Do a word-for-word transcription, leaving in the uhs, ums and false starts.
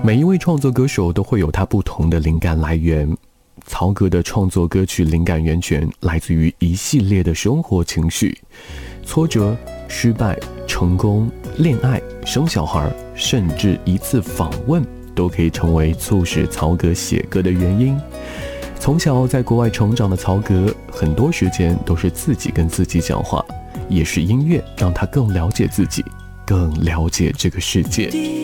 每一位创作歌手都会有他不同的灵感来源。曹格的创作歌曲灵感源泉来自于一系列的生活情绪，挫折、失败、成功、恋爱、生小孩，甚至一次访问都可以成为促使曹格写歌的原因。从小在国外成长的曹格，很多时间都是自己跟自己讲话，也是音乐让他更了解自己，更了解这个世界。